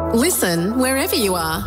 Listen wherever you are.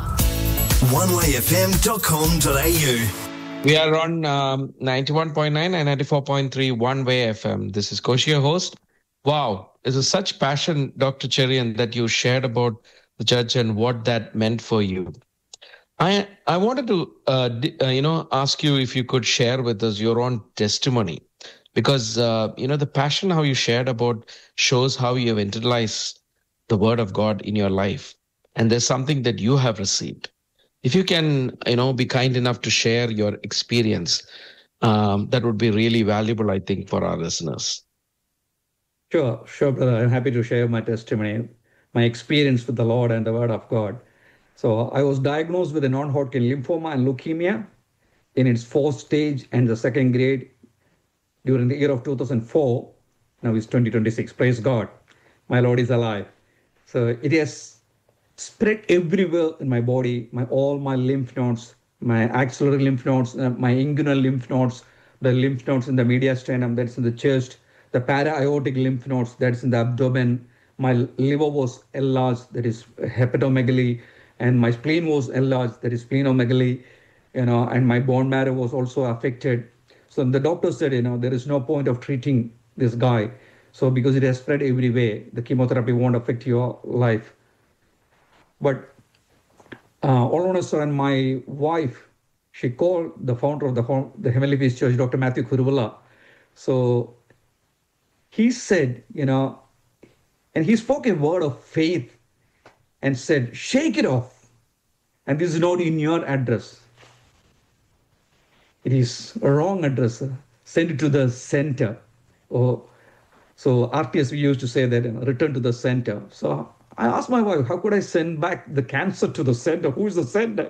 onewayfm.com.au. We are on 91.9 and 94.3 One Way FM. This is Koshi, your host. Wow, it is such passion, Dr. Cherian, that you shared about the church and what that meant for you. I wanted to ask you if you could share with us your own testimony, because the passion how you shared about shows how you have internalized the word of God in your life, and there's something that you have received. If you can, be kind enough to share your experience, that would be really valuable, I think, for our listeners. Sure, brother. I'm happy to share my testimony, my experience with the Lord and the Word of God. So, I was diagnosed with a non-Hodgkin lymphoma and leukemia in its fourth stage and the second grade during the year of 2004. Now it's 2026. Praise God. My Lord is alive. So, it has spread everywhere in my body, all my lymph nodes, my axillary lymph nodes, my inguinal lymph nodes, the lymph nodes in the mediastinum, that's in the chest, the para-aortic lymph nodes, that's in the abdomen. My liver was enlarged, that is hepatomegaly, and my spleen was enlarged, that is splenomegaly, and my bone marrow was also affected. So the doctor said, there is no point of treating this guy. So because it has spread everywhere, the chemotherapy won't affect your life. But all of a sudden, my wife, she called the founder of the Heavenly Peace Church, Dr. Matthew Kuruvalla. So he said, and he spoke a word of faith and said, shake it off. And this is not in your address. It is a wrong address. Send it to the center. So RTS, we used to say that, return to the center. So I asked my wife, how could I send back the cancer to the center? Who is the center,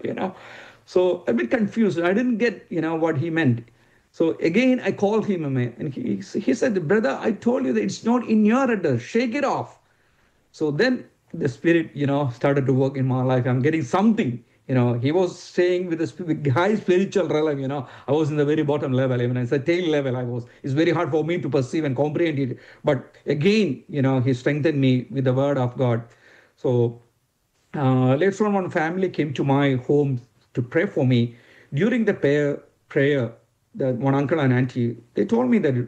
So a bit confused. I didn't get, what he meant. So again, I called him, and he said, brother, I told you that it's not in your address. Shake it off. So then the Spirit, started to work in my life. I'm getting something. He was saying with the high spiritual realm, I was in the very bottom level, even as a tail level it's very hard for me to perceive and comprehend it. But again, he strengthened me with the word of God. So later on, one family came to my home to pray for me. During the prayer, one uncle and auntie, they told me that,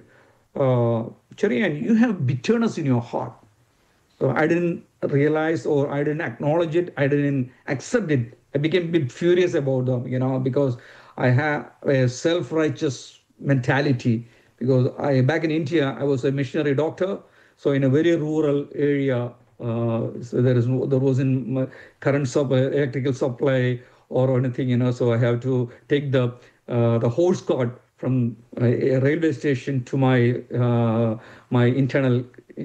Cherian, you have bitterness in your heart. So I didn't realize, or I didn't acknowledge it. I didn't accept it. I became a bit furious about them, because I have a self-righteous mentality. Because back in India, I was a missionary doctor. So in a very rural area, so there wasn't current electrical supply or anything, so I have to take the horse cart from a railway station to my internal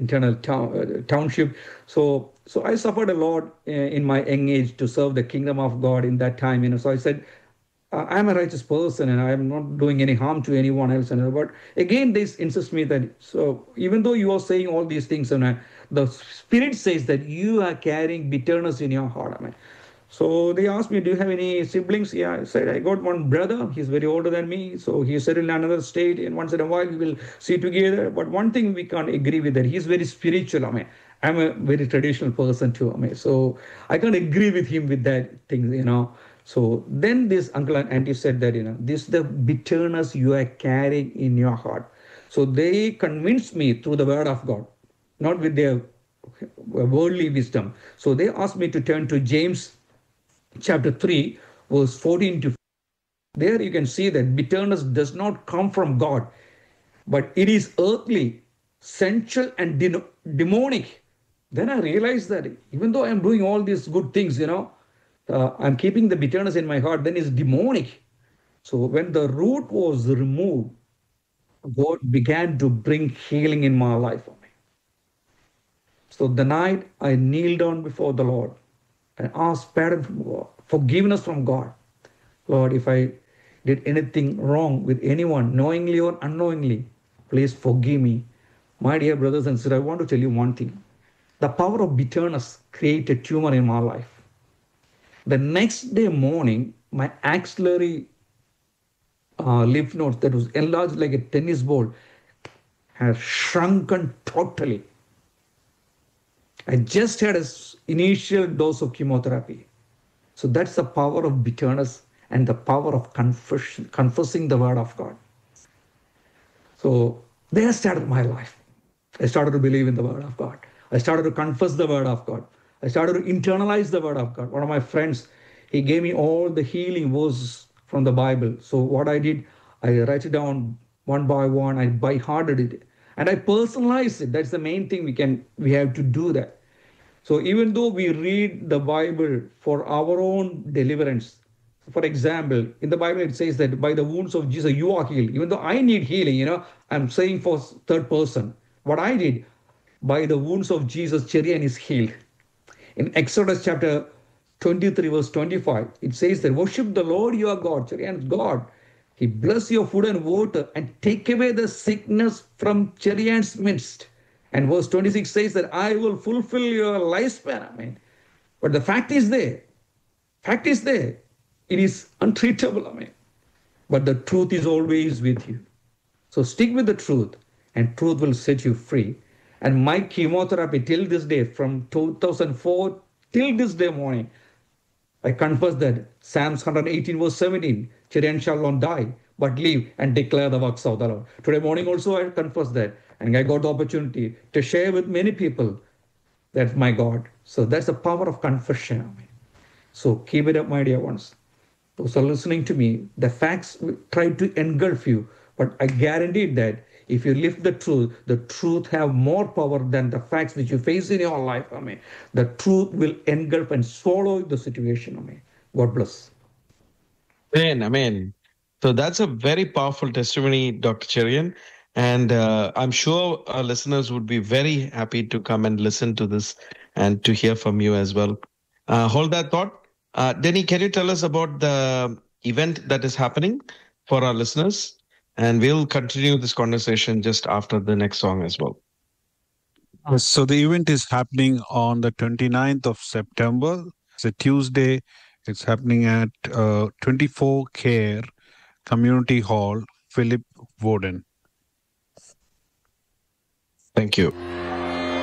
township. So I suffered a lot in my young age to serve the kingdom of God in that time. So I said, I'm a righteous person and I'm not doing any harm to anyone else. But again, this insists me that, so even though you are saying all these things, the Spirit says that you are carrying bitterness in your heart. So they asked me, do you have any siblings? Yeah, I said, I got one brother. He's very older than me. So he's settled in another state. And once in a while, we will see together. But one thing we can't agree with that. He's very spiritual. I'm a very traditional person too. So I can't agree with him with that thing, So then this uncle and auntie said that, this is the bitterness you are carrying in your heart. So they convinced me through the word of God, not with their worldly wisdom. So they asked me to turn to James chapter 3, verse 14 to 15. There you can see that bitterness does not come from God, but it is earthly, sensual, and demonic. Then I realized that even though I'm doing all these good things, I'm keeping the bitterness in my heart, then it's demonic. So when the root was removed, God began to bring healing in my life. So the night I kneeled down before the Lord and asked pardon from God, forgiveness from God. Lord, if I did anything wrong with anyone, knowingly or unknowingly, please forgive me. My dear brothers and sisters, I want to tell you one thing. The power of bitterness created a tumor in my life. The next day morning, my axillary lymph nodes that was enlarged like a tennis ball has shrunken totally. I just had an initial dose of chemotherapy. So that's the power of bitterness and the power of confessing the word of God. So there started my life. I started to believe in the word of God. I started to confess the word of God. I started to internalize the word of God. One of my friends, he gave me all the healing verses from the Bible. So what I did, I write it down one by one. I by hearted it, and I personalized it. That's the main thing we have to do that. So even though we read the Bible for our own deliverance, for example, in the Bible it says that by the wounds of Jesus you are healed. Even though I need healing, I'm saying for third person. What I did, by the wounds of Jesus, Cherian is healed. In Exodus chapter 23, verse 25, it says that worship the Lord your God, Cherian is God. He bless your food and water and take away the sickness from Cherian's midst. And verse 26 says that I will fulfill your lifespan. But the fact is there. Fact is there. It is untreatable. But the truth is always with you. So stick with the truth, and truth will set you free. And my chemotherapy till this day, from 2004 till this day morning, I confess that Psalms 118 verse 17, Cherian shall not die, but live and declare the works of the Lord. Today morning also I confess that, and I got the opportunity to share with many people that's my God. So that's the power of confession. So keep it up, my dear ones. Those are listening to me, the facts try to engulf you, but I guarantee that if you live the truth have more power than the facts which you face in your life. The truth will engulf and swallow the situation. God bless. Amen. So that's a very powerful testimony, Dr. Cherian. And I'm sure our listeners would be very happy to come and listen to this and to hear from you as well. Hold that thought. Denny, can you tell us about the event that is happening for our listeners? And we'll continue this conversation just after the next song as well. So the event is happening on the 29th of September. It's a Tuesday. It's happening at 24 Care Community Hall, Philip Woden. Thank you.